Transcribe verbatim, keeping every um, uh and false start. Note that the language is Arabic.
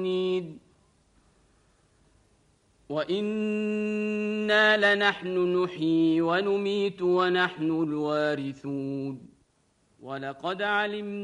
وإنا لنحن نحيي ونميت ونحن الوارثون ولقد علمنا